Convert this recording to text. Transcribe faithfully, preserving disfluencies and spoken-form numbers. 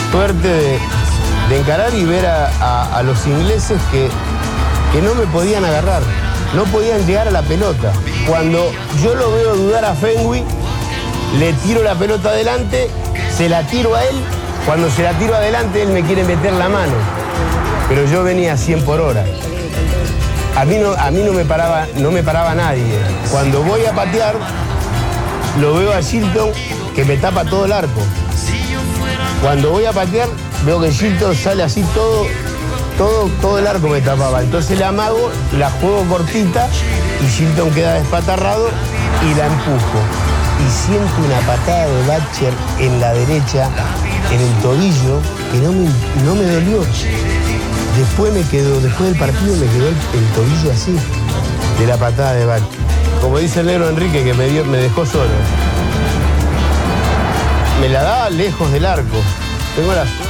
suerte de, de encarar y ver a, a, a los ingleses que, que no me podían agarrar, no podían llegar a la pelota. Cuando yo lo veo dudar a Fenwick, le tiro la pelota adelante, se la tiro a él. Cuando se la tiro adelante, él me quiere meter la mano. Pero yo venía a cien por hora. A mí no, a mí no me paraba, no me paraba nadie. Cuando voy a patear, lo veo a Shilton que me tapa todo el arco. Cuando voy a patear, veo que Shilton sale así todo, todo, todo el arco me tapaba. Entonces la amago, la juego cortita y Shilton queda despatarrado y la empujo. Y siento una patada de Batcher en la derecha, en el tobillo, que no me, no me dolió. Después me quedó, después del partido me quedó el, el tobillo así, de la patada de Batcher. Como dice el negro Enrique, que me, dio, me dejó solo. Me la daba lejos del arco. Tengo la